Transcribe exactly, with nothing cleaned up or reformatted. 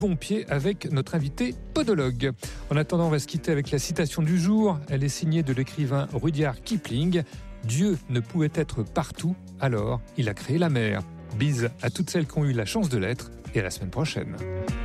bon pied avec notre invité podologue. En attendant, on va se quitter avec la citation du jour. Elle est signée de l'écrivain Rudyard Kipling. Dieu ne pouvait être partout, alors il a créé la mer. Bise à toutes celles qui ont eu la chance de l'être et à la semaine prochaine.